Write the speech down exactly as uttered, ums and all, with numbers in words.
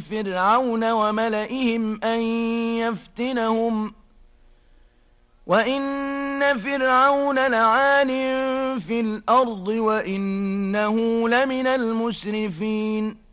فرعون وملئهم أن يفتنهم وإن فرعون لعال في الأرض وإنه لمن المسرفين